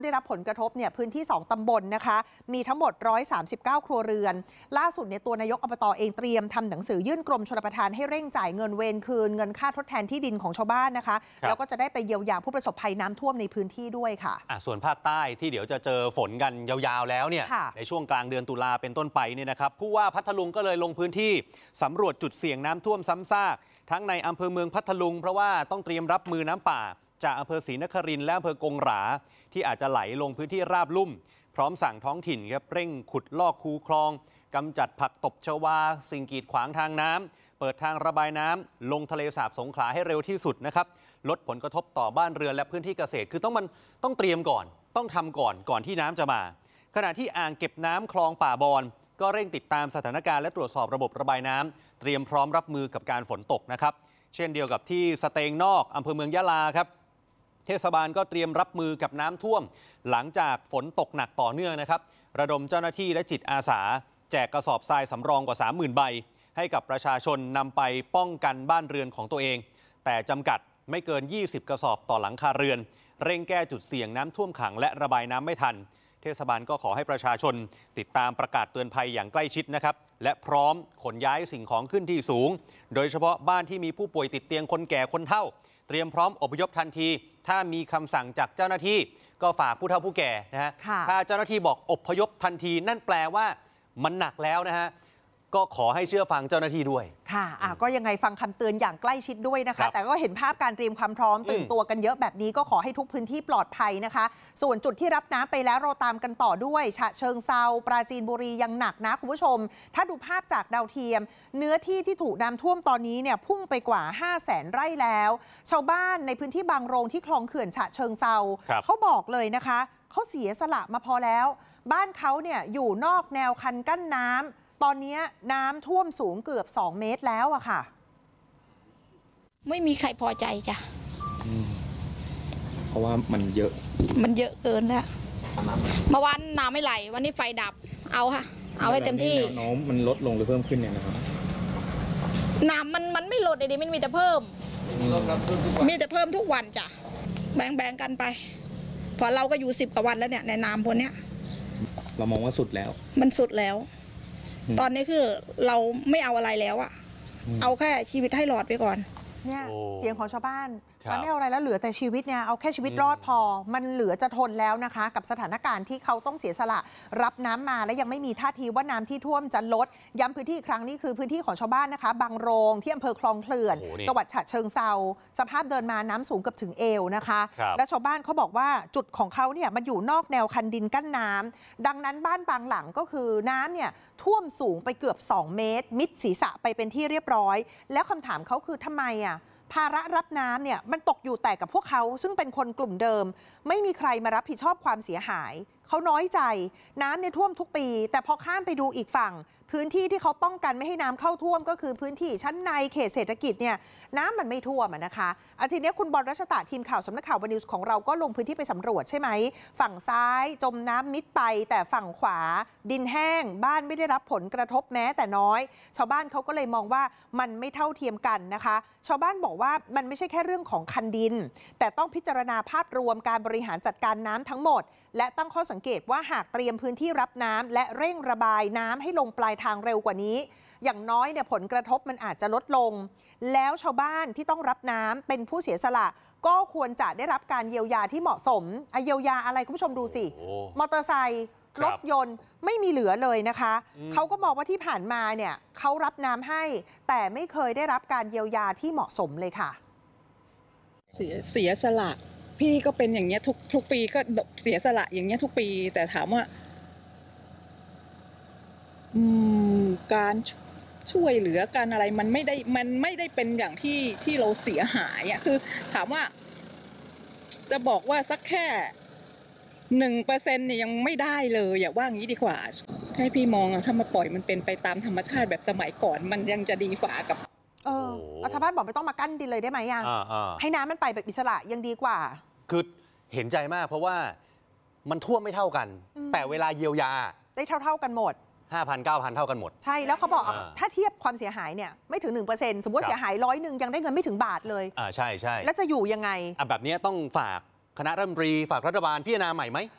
ได้รับผลกระทบเนี่ยพื้นที่2ตำบลนะคะมีทั้งหมด139ครัวเรือนล่าสุดเนี่ยตัวนายกอบต.เองเตรียมทำหนังสือยื่นกรมชลประทานให้เร่งจ่ายเงินเวรคืนเงินค่าทดแทนที่ดินของชาวบ้านนะคะแล้วก็จะได้ไปเยียวยาผู้ประสบภัยน้ำท่วมในพื้นที่ด้วยค่ะส่วนภาคใต้ที่เดี๋ยวจะเจอฝนกันยาวๆแล้วเนี่ยในช่วงกลางเดือนตุลาเป็นต้นไปเนี่ยนะครับผู้ว่าพัทลุงก็เลยลงพื้นที่สำรวจจุดเสี่ยงน้ำท่วมซ้ำซากทั้งในอำเภอเมืองพัทลุงเพราะว่าต้องเตรียมรับมือน้ำป่าจากอำเภอศรีนครินทร์และอำเภอกงหราที่อาจจะไหลลงพื้นที่ราบลุ่มพร้อมสั่งท้องถิ่นครับเร่งขุดลอกคูคลองกำจัดผักตบชวาสิ่งกีดขวางทางน้ำเปิดทางระบายน้ำลงทะเลสาบสงขลาให้เร็วที่สุดนะครับลดผลกระทบต่อบ้านเรือนและพื้นที่เกษตรคือต้องเตรียมก่อนต้องทำก่อนที่น้ำจะมาขณะที่อ่างเก็บน้ำคลองป่าบอนก็เร่งติดตามสถานการณ์และตรวจสอบระบบระบายน้ำเตรียมพร้อมรับมือกับการฝนตกนะครับเช่นเดียวกับที่สเตงนอกอำเภอเมืองยะลาครับเทศบาลก็เตรียมรับมือกับน้ำท่วมหลังจากฝนตกหนักต่อเนื่องนะครับระดมเจ้าหน้าที่และจิตอาสาแจกกระสอบทรายสำรองกว่า 30,000 ใบให้กับประชาชนนำไปป้องกันบ้านเรือนของตัวเองแต่จำกัดไม่เกิน20กระสอบต่อหลังคาเรือนเร่งแก้จุดเสี่ยงน้ำท่วมขังและระบายน้ำไม่ทันเทศบาลก็ขอให้ประชาชนติดตามประกาศเตือนภัยอย่างใกล้ชิดนะครับและพร้อมขนย้ายสิ่งของขึ้นที่สูงโดยเฉพาะบ้านที่มีผู้ป่วยติดเตียงคนแก่คนเฒ่าเตรียมพร้อมอพยพทันทีถ้ามีคำสั่งจากเจ้าหน้าที่ก็ฝากผู้เฒ่าผู้แก่นะฮะถ้าเจ้าหน้าที่บอกอพยพทันทีนั่นแปลว่ามันหนักแล้วนะฮะก็ขอให้เชื่อฟังเจ้าหน้าที่ด้วยค่ะก็ยังไงฟังคำเตือนอย่างใกล้ชิดด้วยนะคะแต่ก็เห็นภาพการเตรียมความพร้อมตื่นตัวกันเยอะแบบนี้ก็ขอให้ทุกพื้นที่ปลอดภัยนะคะส่วนจุดที่รับน้ำไปแล้วเราตามกันต่อด้วยฉะเชิงเซาปราจีนบุรียังหนักนะคุณผู้ชมถ้าดูภาพจากดาวเทียมเนื้อที่ที่ถูกน้ำท่วมตอนนี้เนี่ยพุ่งไปกว่า 500,000 ไร่แล้วชาวบ้านในพื้นที่บางโรงที่คลองเขื่อนฉะเชิงเซาเขาบอกเลยนะคะเขาเสียสละมาพอแล้วบ้านเขาเนี่ยอยู่นอกแนวคันกั้นน้ำตอนนี้น้ำท่วมสูงเกือบ2 เมตรแล้วอะค่ะไม่มีใครพอใจจ้ะเพราะว่ามันเยอะเกินแล้วเมื่อวานน้ำไม่ไหลวันนี้ไฟดับเอาค่ะเอาให้เต็มที่น้องมันลดลงหรือเพิ่มขึ้นเนี่ยนะครับน้ำมันไม่ลดเลยมันมีแต่เพิ่มมีแต่เพิ่มทุกวันจ้ะแบ่งกันไปพอเราก็อยู่10 กว่าวันแล้วเนี่ยในน้ำพวกเนี้ยเรามองว่าสุดแล้วมันสุดแล้วตอนนี้คือเราไม่เอาอะไรแล้วอะเอาแค่ชีวิตให้รอดไปก่อนเนี่ยเสียงของชาวบ้านมันไม่เอาอะไรแล้วเหลือแต่ชีวิตเนี่ยเอาแค่ชีวิตรอดพอมันเหลือจะทนแล้วนะคะกับสถานการณ์ที่เขาต้องเสียสละรับน้ำมาและยังไม่มีท่าทีว่าน้ำที่ท่วมจะลดย้ำพื้นที่อีกครั้งนี่คือพื้นที่ของชาวบ้านนะคะบางโรงที่อำเภอคลองเขื่อนจังหวัดฉะเชิงเซาสภาพเดินมาน้ำสูงเกือบถึงเอวนะคะและชาวบ้านเขาบอกว่าจุดของเขาเนี่ยมันอยู่นอกแนวคันดินกั้นน้ำดังนั้นบ้านบางหลังก็คือน้ำเนี่ยท่วมสูงไปเกือบ2 เมตรมิดศีรษะไปเป็นที่เรียบร้อยแล้วคำถามเขาคือทำไมภาระรับน้ำเนี่ยมันตกอยู่แต่กับพวกเขาซึ่งเป็นคนกลุ่มเดิมไม่มีใครมารับผิดชอบความเสียหายเขาน้อยใจน้ำเนี่ยท่วมทุกปีแต่พอข้ามไปดูอีกฝั่งพื้นที่ที่เขาป้องกันไม่ให้น้ำเข้าท่วมก็คือพื้นที่ชั้นในเขตเศรษฐกิจเนี่ยน้ำมันไม่ท่วมนะคะทีนี้คุณบอลรัชตะทีมข่าวสำนักข่าววันนิวส์ของเราก็ลงพื้นที่ไปสำรวจใช่ไหมฝั่งซ้ายจมน้ำมิดไปแต่ฝั่งขวาดินแห้งบ้านไม่ได้รับผลกระทบแม้แต่น้อยชาวบ้านเขาก็เลยมองว่ามันไม่เท่าเทียมกันนะคะชาวบ้านบอกว่ามันไม่ใช่แค่เรื่องของคันดินแต่ต้องพิจารณาภาพรวมการบริหารจัดการน้ำทั้งหมดและตั้งข้อสังเกตว่าหากเตรียมพื้นที่รับน้ำและเร่งระบายน้ำให้ลงปลายทางเร็วกว่านี้อย่างน้อยเนี่ยผลกระทบมันอาจจะลดลงแล้วชาวบ้านที่ต้องรับน้ำเป็นผู้เสียสละก็ควรจะได้รับการเยียวยาที่เหมาะสมเยียวยาอะไรคุณผู้ชมดูสิมอเตอร์ไซค์รถยนต์ไม่มีเหลือเลยนะคะเขาก็มองว่าที่ผ่านมาเนี่ยเขารับน้ำให้แต่ไม่เคยได้รับการเยียวยาที่เหมาะสมเลยค่ะเสียสละพี่ก็เป็นอย่างเงี้ยทุกปีก็เสียสละอย่างเงี้ยทุกปีแต่ถามว่าการช่วยเหลือการอะไรมันไม่ได้เป็นอย่างที่เราเสียหายอ่ะคือถามว่าจะบอกว่าสักแค่1%เนี่ยยังไม่ได้เลยอย่าว่างี้ดีกว่าให้พี่มองถ้ามาปล่อยมันเป็นไปตามธรรมชาติแบบสมัยก่อนมันยังจะดีกว่ากับชาวบ้านบอกไม่ต้องมากั้นดินเลยได้ไหมให้น้ำมันไปแบบอิสระยังดีกว่าคือเห็นใจมากเพราะว่ามันท่วมไม่เท่ากันแต่เวลาเยียวยาได้เท่ากันหมด 5,000 9,000 เท่ากันหมดใช่แล้วเขาบอกถ้าเทียบความเสียหายเนี่ยไม่ถึง 1% สมมติว่าเสียหาย100ยังได้เงินไม่ถึงบาทเลยใช่แล้วจะอยู่ยังไงแบบนี้ต้องฝากคณะรัฐมนตรีฝากรัฐบาลพิจารณาใหม่ไหม